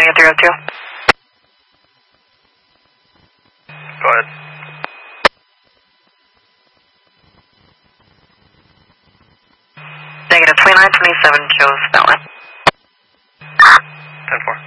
at 302. Go ahead. Negative 2927 shows that one. 10-4.